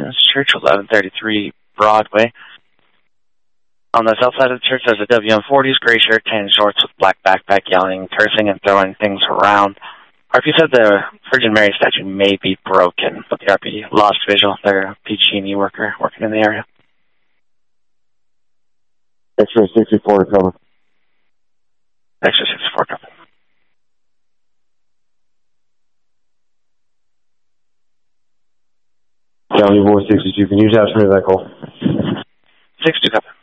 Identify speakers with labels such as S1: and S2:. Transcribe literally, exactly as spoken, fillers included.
S1: Church, eleven thirty-three Broadway. On the south side of the church, there's a W M forties, gray shirt, tan shorts with black backpack, yelling, cursing, and throwing things around. R P said the Virgin Mary statue may be broken, but the R P lost visual. They're a P G and E worker working in the area.
S2: X-ray sixty-four to cover.
S1: X-ray sixty-four cover.
S2: County Voice sixty-two, can you attach me to that call?
S1: sixty-two cover.